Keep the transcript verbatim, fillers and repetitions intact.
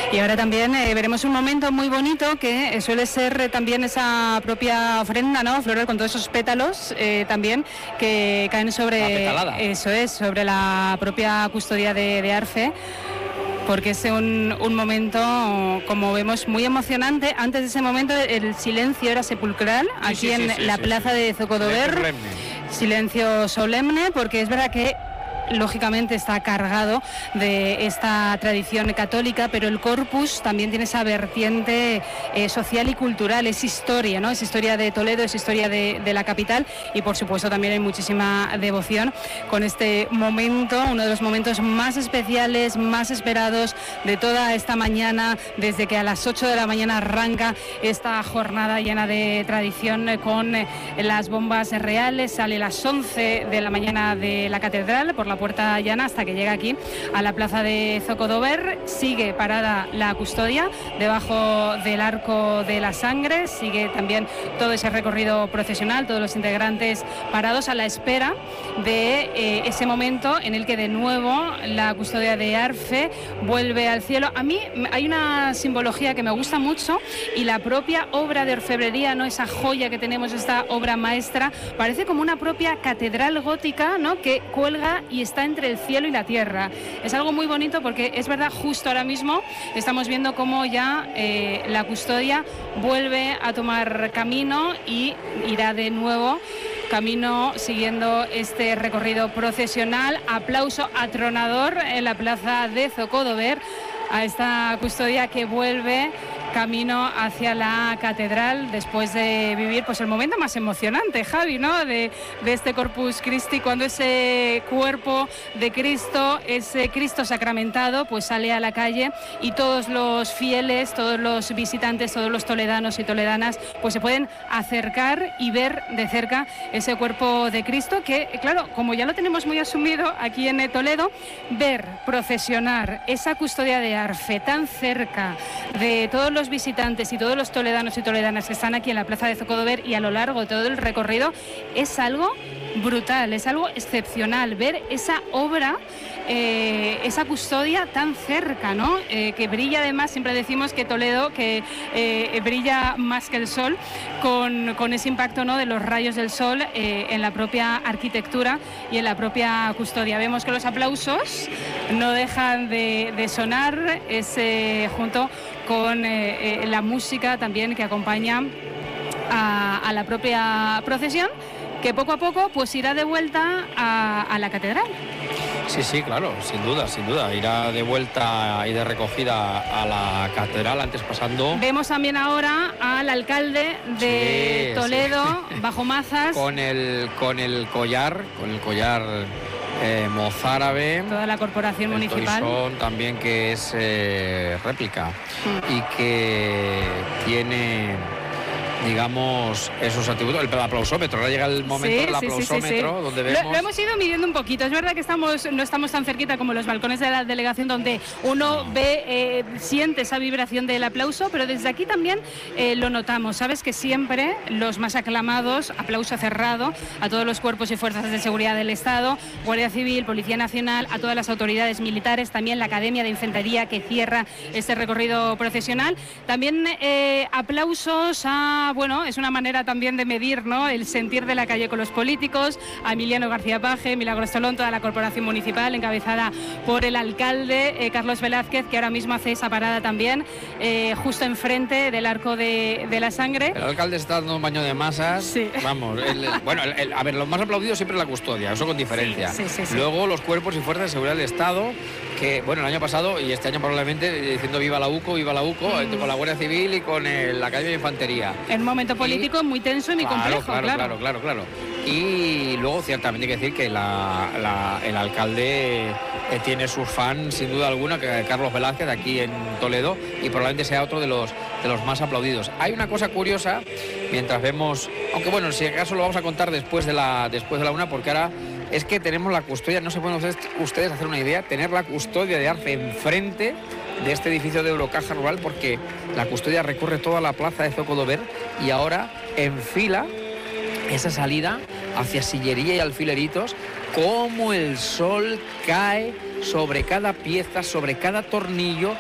Y ahora también eh, veremos un momento muy bonito que eh, suele ser eh, también esa propia ofrenda, ¿no?, floral, con todos esos pétalos eh, también que caen sobre, eso es, sobre la propia custodia de, de Arfe, porque es un, un momento, como vemos, muy emocionante. Antes de ese momento el silencio era sepulcral, aquí sí, sí, en sí, la sí, plaza sí. de Zocodover, silencio solemne, porque es verdad que lógicamente está cargado de esta tradición católica, pero el Corpus también tiene esa vertiente eh, social y cultural, es historia, ¿no? Es historia de Toledo, es historia de, de la capital, y por supuesto también hay muchísima devoción con este momento, uno de los momentos más especiales, más esperados de toda esta mañana, desde que a las ocho de la mañana arranca esta jornada llena de tradición con eh, las bombas reales. Sale a las once de la mañana de la catedral por la puerta llana hasta que llega aquí a la plaza de Zocodover. Sigue parada la custodia debajo del Arco de la Sangre, sigue también todo ese recorrido procesional, todos los integrantes parados a la espera de eh, ese momento en el que de nuevo la custodia de Arfe vuelve al cielo. A mí hay una simbología que me gusta mucho, y la propia obra de orfebrería, ¿no?, esa joya que tenemos, esta obra maestra, parece como una propia catedral gótica, ¿no?, que cuelga y está entre el cielo y la tierra. Es algo muy bonito porque es verdad, justo ahora mismo estamos viendo cómo ya eh, la custodia vuelve a tomar camino y irá de nuevo camino siguiendo este recorrido procesional. Aplauso atronador en la plaza de Zocodover a esta custodia que vuelve camino hacia la catedral después de vivir pues el momento más emocionante, Javi, ¿no?, de, de este Corpus Christi, cuando ese cuerpo de Cristo, ese Cristo sacramentado, pues sale a la calle y todos los fieles, todos los visitantes, todos los toledanos y toledanas pues se pueden acercar y ver de cerca ese cuerpo de Cristo que, claro, como ya lo tenemos muy asumido aquí en Toledo, ver procesionar esa custodia de Arfe tan cerca de todos los los visitantes y todos los toledanos y toledanas que están aquí en la plaza de Zocodover y a lo largo de todo el recorrido es algo brutal, es algo excepcional ver esa obra, eh, esa custodia tan cerca, ¿no? Eh, que brilla, además, siempre decimos que Toledo que eh, brilla más que el sol con, con ese impacto, ¿no?, de los rayos del sol eh, en la propia arquitectura y en la propia custodia. Vemos que los aplausos no dejan de, de sonar, ese junto con eh, eh, la música también que acompaña a, a la propia procesión, que poco a poco pues irá de vuelta a, a la catedral. Sí, sí, claro, sin duda, sin duda. Irá de vuelta y de recogida a la catedral, antes pasando... Vemos también ahora al alcalde de sí, Toledo, sí. bajo mazas. Con el, con el collar, con el collar eh, mozárabe. Toda la corporación el municipal. Toisón también, que es eh, réplica mm. y que tiene... digamos, esos atributos, el aplausómetro. Ahora llega el momento sí, del aplausómetro, sí, sí, sí. donde vemos... Lo, lo hemos ido midiendo un poquito. Es verdad que estamos no estamos tan cerquita como los balcones de la delegación, donde uno no. ve, eh, siente esa vibración del aplauso, pero desde aquí también eh, lo notamos. Sabes que siempre los más aclamados, aplauso cerrado a todos los cuerpos y fuerzas de seguridad del Estado, Guardia Civil, Policía Nacional, a todas las autoridades militares, también la Academia de Infantería que cierra este recorrido procesional. También eh, aplausos a bueno, es una manera también de medir, ¿no?, el sentir de la calle con los políticos, a Emiliano García Paje, Milagros Tolón, toda la corporación municipal encabezada por el alcalde eh, Carlos Velázquez, que ahora mismo hace esa parada también eh, justo enfrente del Arco de, de la Sangre. El alcalde está dando un baño de masas. Sí. Vamos, el, bueno, el, el, a ver, los más aplaudidos siempre es la custodia, eso con diferencia. Sí, sí, sí, sí. Luego los cuerpos y fuerzas de seguridad del Estado, que, bueno, el año pasado y este año probablemente diciendo viva la UCO, viva la UCO, mm. con la Guardia Civil y con el, la Academia de Infantería. En un momento político y, muy tenso y muy claro, complejo, claro, claro. Claro, claro, claro. Y luego ciertamente hay que decir que la, la, el alcalde eh, tiene sus fans, sin duda alguna, que Carlos Velázquez, aquí en Toledo, y probablemente sea otro de los, de los más aplaudidos. Hay una cosa curiosa, mientras vemos, aunque bueno, si acaso lo vamos a contar después de la, después de la una, porque ahora es que tenemos la custodia, no se pueden ustedes, ustedes hacer una idea, tener la custodia de Arfe enfrente de este edificio de Eurocaja Rural, porque la custodia recorre toda la plaza de Zocodover y ahora enfila esa salida hacia sillería y alfileritos, como el sol cae sobre cada pieza, sobre cada tornillo.